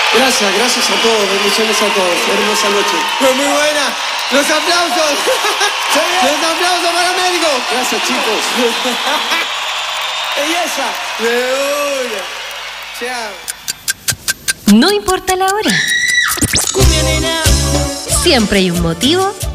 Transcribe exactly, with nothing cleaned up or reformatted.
Gracias, gracias a todos, bendiciones a todos. Hermosa noche. Fue muy buena. Los aplausos. Los aplausos para Américo. Gracias, chicos. Belleza. De una. Chao. No importa la hora. Siempre hay un motivo